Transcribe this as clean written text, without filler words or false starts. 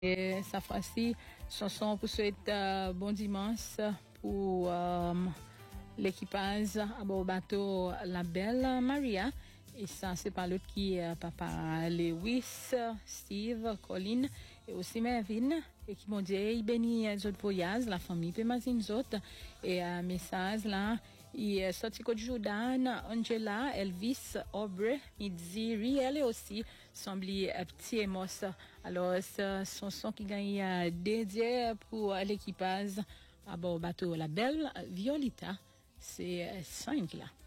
Et ça fois-ci, chanson pour souhaiter bon dimanche pour l'équipage à bord bateau La Belle Maria. Et ça, c'est par l'autre qui est papa Lewis, Steve, Colin et aussi Mervyn. Et qui m'ont dit, il bénit les autres voyages, la famille, puis les autres. Et un message là, il est sorti Côte Jordan, Angela, Elvis, Aubrey, Midzi, Riel et aussi, semble petit Amos. Alors, ce sont son qui gagne dédié pour l'équipage à bord bateau La Belle Violita. C'est 5 là.